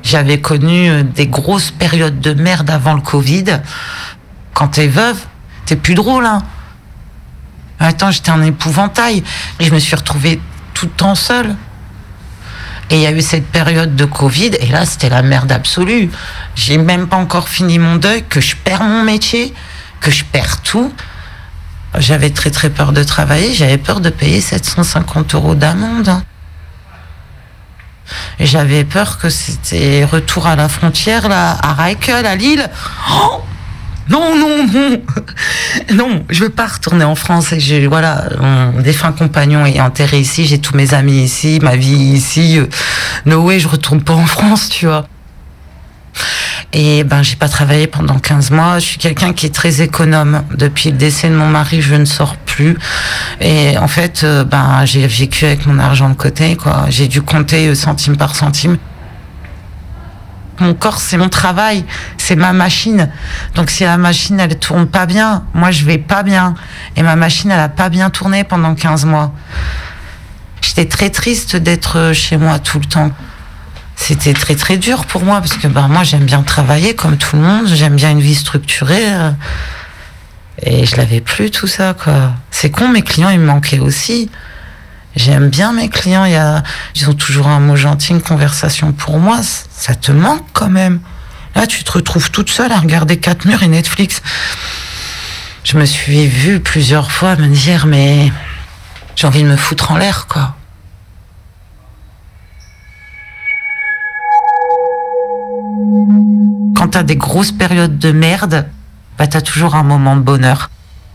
J'avais connu des grosses périodes de merde avant le Covid. Quand t'es veuve, t'es plus drôle, hein. Attends, j'étais un épouvantail. Et je me suis retrouvée tout le temps seule. Et il y a eu cette période de Covid, et là, c'était la merde absolue. J'ai même pas encore fini mon deuil, que je perds mon métier, que je perds tout. J'avais très très peur de travailler, j'avais peur de payer 750 € d'amende. Et j'avais peur que c'était retour à la frontière, là, à Rijkel, à Lille. Oh non, non, non. Non, je veux pas retourner en France. Et voilà, mon défunt compagnon est enterré ici, j'ai tous mes amis ici, ma vie ici. No way, je retourne pas en France, tu vois. Et j'ai pas travaillé pendant 15 mois. Je suis quelqu'un qui est très économe. Depuis le décès de mon mari, je ne sors plus. Et en fait, j'ai vécu avec mon argent de côté, quoi. J'ai dû compter centime par centime. Mon corps, c'est mon travail, c'est ma machine. Donc si la machine, elle tourne pas bien, moi, je vais pas bien. Et ma machine, elle a pas bien tourné pendant 15 mois. J'étais très triste d'être chez moi tout le temps. C'était très très dur pour moi parce que moi, j'aime bien travailler comme tout le monde, j'aime bien une vie structurée. Et je l'avais plus, tout ça, quoi. C'est con, mes clients, ils me manquaient aussi. J'aime bien mes clients, ils ont toujours un mot gentil, une conversation pour moi. Ça te manque quand même. Là, tu te retrouves toute seule à regarder 4 murs et Netflix. Je me suis vue plusieurs fois me dire, mais j'ai envie de me foutre en l'air, quoi. Quand t'as des grosses périodes de merde, t'as toujours un moment de bonheur.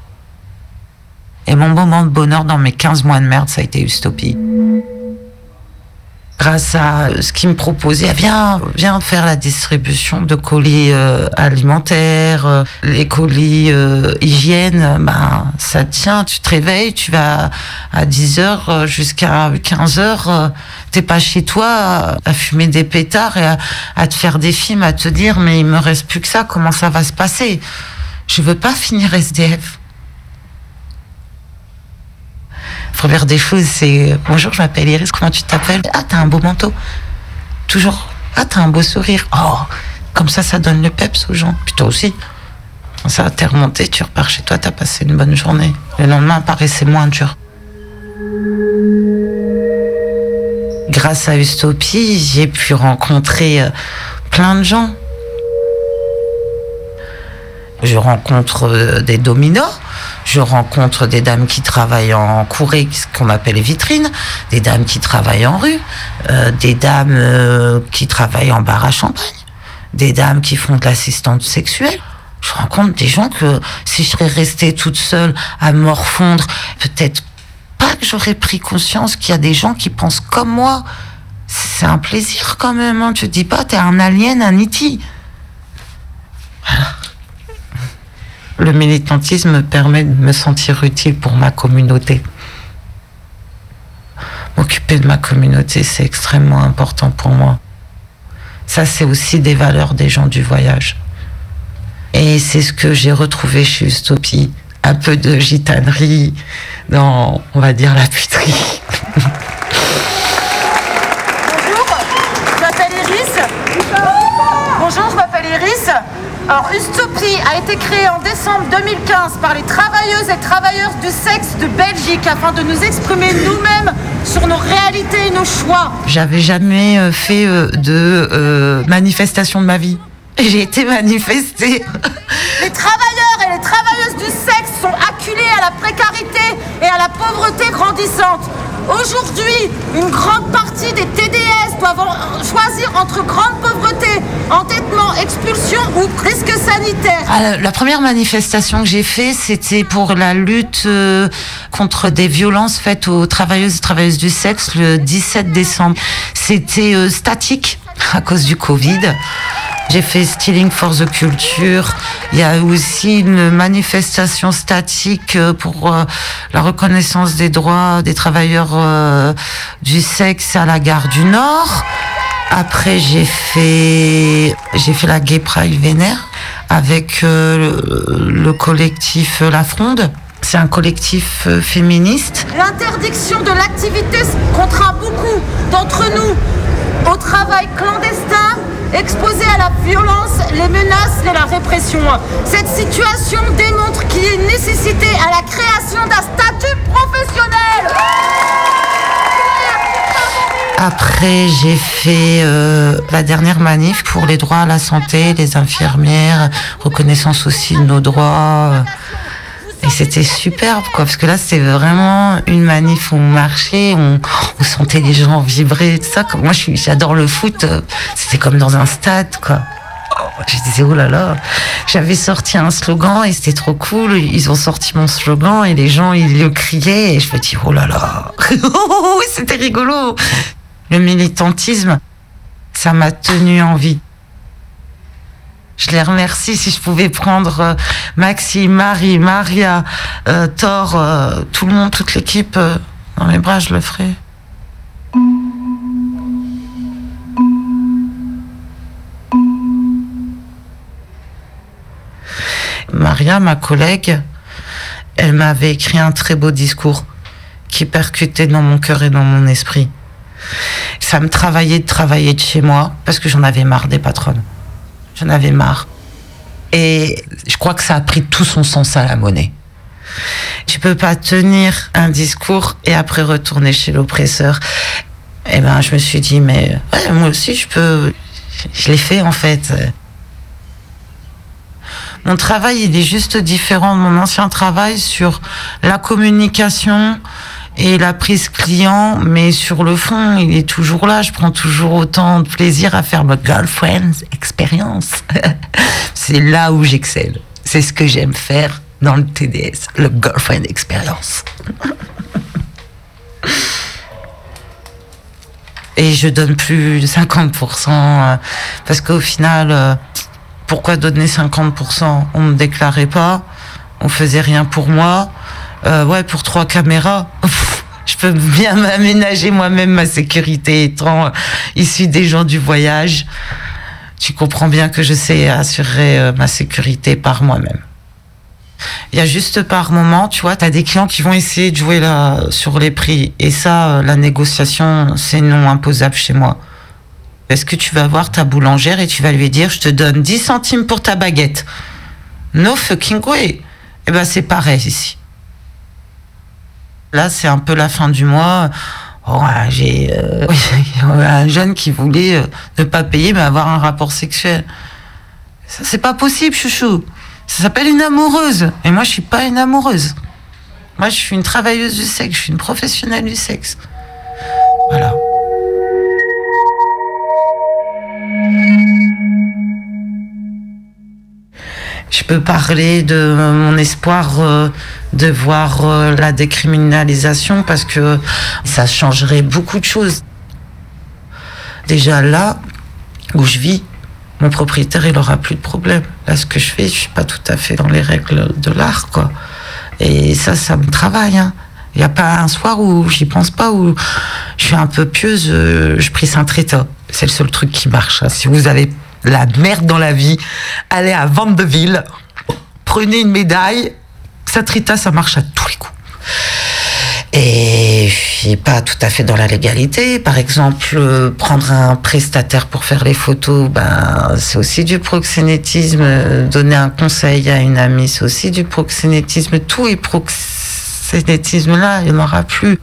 Et mon moment de bonheur dans mes 15 mois de merde, ça a été Ustopie. Grâce à ce qu'ils me proposaient, viens faire la distribution de colis alimentaires, les colis hygiène, ça tient, tu te réveilles, tu vas à 10h jusqu'à 15h, t'es pas chez toi à fumer des pétards et à te faire des films, à te dire mais il me reste plus que ça, comment ça va se passer? Je veux pas finir SDF. Première des choses, c'est bonjour, je m'appelle Iris, comment tu t'appelles? Ah, t'as un beau manteau. Toujours. Ah, t'as un beau sourire. Oh, comme ça donne le peps aux gens. Puis toi aussi. Ça, t'es remonté, tu repars chez toi, t'as passé une bonne journée. Le lendemain paraissait moins dur. Grâce à Ustopie, j'ai pu rencontrer plein de gens. Je rencontre des dominos. Je rencontre des dames qui travaillent en courée, ce qu'on appelle les vitrines, des dames qui travaillent en rue, des dames qui travaillent en bar à champagne, des dames qui font de l'assistance sexuelle. Je rencontre des gens que si je serais restée toute seule à me morfondre, peut-être pas que j'aurais pris conscience qu'il y a des gens qui pensent comme moi. C'est un plaisir quand même, hein. Tu te dis pas, t'es un alien, un E.T. Voilà. Le militantisme me permet de me sentir utile pour ma communauté. M'occuper de ma communauté, c'est extrêmement important pour moi. Ça, c'est aussi des valeurs des gens du voyage. Et c'est ce que j'ai retrouvé chez Ustopie. Un peu de gitanerie dans, on va dire, la puterie. Bonjour, je m'appelle Iris. Alors, Ustopie a été créée en décembre 2015 par les travailleuses et travailleurs du sexe de Belgique afin de nous exprimer nous-mêmes sur nos réalités et nos choix. J'avais jamais fait de manifestation de ma vie. J'ai été manifestée. Les travailleurs et les travailleuses du sexe sont acculés à la précarité et à la pauvreté grandissante. Aujourd'hui, une grande partie des TDS doivent choisir entre grande pauvreté, entêtement, expulsion ou risque sanitaire. La première manifestation que j'ai faite, c'était pour la lutte contre des violences faites aux travailleuses et travailleuses du sexe le 17 décembre. C'était statique à cause du Covid. J'ai fait Stealing for the Culture. Il y a aussi une manifestation statique pour la reconnaissance des droits des travailleurs du sexe à la gare du Nord. Après, j'ai fait la Gay Pride Vénère avec le collectif La Fronde. C'est un collectif féministe. L'interdiction de l'activité contraint beaucoup d'entre nous au travail clandestin exposés à la violence, les menaces et la répression. Cette situation démontre qu'il y a une nécessité à la création d'un statut professionnel. Après, j'ai fait la dernière manif pour les droits à la santé, les infirmières, reconnaissance aussi de nos droits. Et c'était superbe, quoi, parce que là, c'était vraiment une manif où on marchait, on sentait les gens vibrer, tout ça. Moi, j'adore le foot, c'était comme dans un stade, quoi. Je disais, oh là là, j'avais sorti un slogan et c'était trop cool. Ils ont sorti mon slogan et les gens, ils le criaient et je me dis, oh là là, c'était rigolo. Le militantisme, ça m'a tenu en vie. Je les remercie. Si je pouvais prendre Maxime, Marie, Maria, Thor, tout le monde, toute l'équipe dans mes bras, je le ferais. Maria, ma collègue, elle m'avait écrit un très beau discours qui percutait dans mon cœur et dans mon esprit. Ça me travaillait de travailler de chez moi parce que j'en avais marre des patronnes. J'en avais marre. Et je crois que ça a pris tout son sens à la monnaie. Tu peux pas tenir un discours et après retourner chez l'oppresseur. Et ben, je me suis dit, mais ouais, moi aussi, je peux. Je l'ai fait, en fait. Mon travail, il est juste différent de mon ancien travail sur la communication et la prise client, mais sur le fond, il est toujours là. Je prends toujours autant de plaisir à faire ma girlfriend expérience. C'est là où j'excelle. C'est ce que j'aime faire dans le TDS, le girlfriend expérience. Et je donne plus de 50%, parce qu'au final, pourquoi donner 50%? On me déclarait pas, on faisait rien pour moi. Ouais, pour 3 caméras, je peux bien m'aménager moi-même ma sécurité étant issue des gens du voyage. Tu comprends bien que je sais assurer ma sécurité par moi-même. Il y a juste par moment, tu vois, t'as des clients qui vont essayer de jouer là sur les prix. Et ça, la négociation, c'est non imposable chez moi. Est-ce que tu vas voir ta boulangère et tu vas lui dire, je te donne 10 centimes pour ta baguette? No fucking way. Eh ben, c'est pareil ici. Là, c'est un peu la fin du mois. Oh, j'ai un jeune qui voulait ne pas payer mais avoir un rapport sexuel. Ça, c'est pas possible, chouchou. Ça s'appelle une amoureuse. Et moi, je suis pas une amoureuse. Moi, je suis une travailleuse du sexe. Je suis une professionnelle du sexe. Voilà. Je peux parler de mon espoir de voir la décriminalisation parce que ça changerait beaucoup de choses. Déjà là où je vis, mon propriétaire, il aura plus de problème. Là, ce que je fais, je suis pas tout à fait dans les règles de l'art, quoi. Et ça me travaille, hein. Il n'y a pas un soir où j'y pense pas, où je suis un peu pieuse, je prie Saint-Rita. C'est le seul truc qui marche, hein. Si vous avez la merde dans la vie, allez à Vandeville, prenez une médaille. Saint-Rita, ça marche à tous les coups. Et je suis pas tout à fait dans la légalité. Par exemple, prendre un prestataire pour faire les photos, ben, c'est aussi du proxénétisme. Donner un conseil à une amie, c'est aussi du proxénétisme. Tout est proxénétisme là, il n'y en aura plus.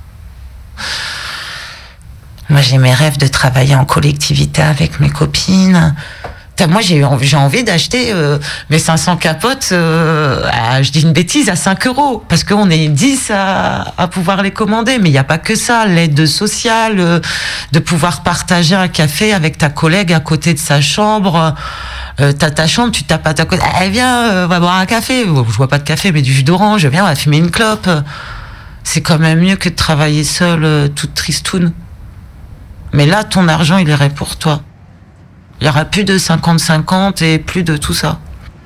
Moi, j'ai mes rêves de travailler en collectivité avec mes copines. Moi, j'ai envie d'acheter mes 500 capotes, je dis une bêtise, à 5 €. Parce qu'on est 10 à pouvoir les commander. Mais il n'y a pas que ça. L'aide sociale, de pouvoir partager un café avec ta collègue à côté de sa chambre. T'as ta chambre, tu tapes à ta collègue. Eh, viens, on va boire un café. Je bois pas de café, mais du jus d'orange. Viens, on va fumer une clope. C'est quand même mieux que de travailler seule, toute tristoune. Mais là, ton argent, il irait pour toi. Il n'y aura plus de 50-50 et plus de tout ça.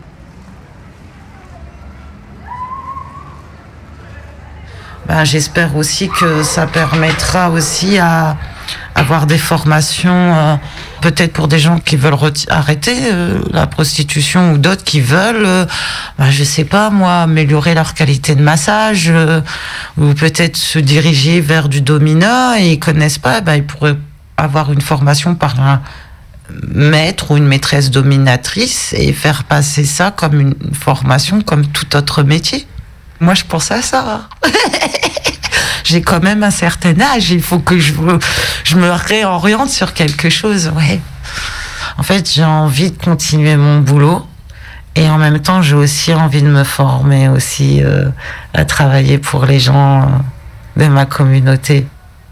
Ben, j'espère aussi que ça permettra aussi à avoir des formations, peut-être pour des gens qui veulent arrêter la prostitution ou d'autres qui veulent, je sais pas moi, améliorer leur qualité de massage ou peut-être se diriger vers du dominat et ils connaissent pas, ils pourraient avoir une formation par maître ou une maîtresse dominatrice et faire passer ça comme une formation, comme tout autre métier. Moi, je pense à ça. J'ai quand même un certain âge, il faut que je me réoriente sur quelque chose, ouais. En fait, j'ai envie de continuer mon boulot et en même temps, j'ai aussi envie de me former aussi à travailler pour les gens de ma communauté.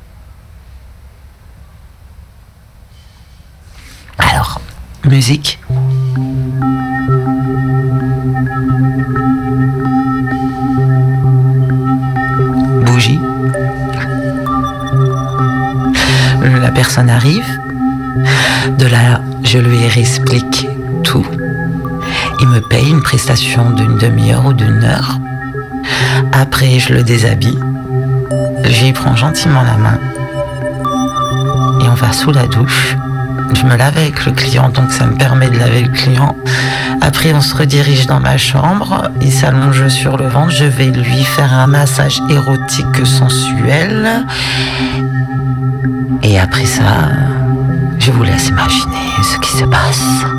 Alors, musique. Bougie. La personne arrive. De là, je lui explique tout. Il me paye une prestation d'une demi-heure ou d'une heure. Après, je le déshabille. Je lui prends gentiment la main. Et on va sous la douche. Je me lave avec le client, donc ça me permet de laver le client. Après, on se redirige dans ma chambre. Il s'allonge sur le ventre. Je vais lui faire un massage érotique sensuel. Et après ça, je vous laisse imaginer ce qui se passe.